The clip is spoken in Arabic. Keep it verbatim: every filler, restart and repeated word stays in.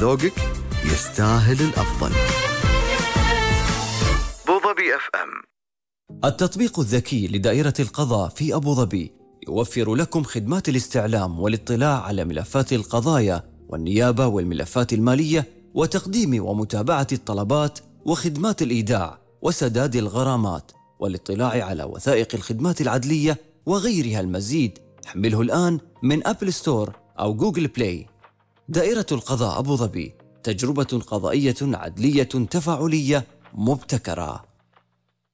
ذوقك يستاهل الأفضل. أبوظبي اف ام. التطبيق الذكي لدائرة القضاء في أبوظبي يوفر لكم خدمات الاستعلام والاطلاع على ملفات القضايا والنيابة والملفات المالية وتقديم ومتابعة الطلبات وخدمات الإيداع وسداد الغرامات والاطلاع على وثائق الخدمات العدلية وغيرها المزيد. احمله الآن من أبل ستور أو جوجل بلاي. دائرة القضاء أبوظبي، تجربة قضائية عدلية تفاعلية مبتكرة.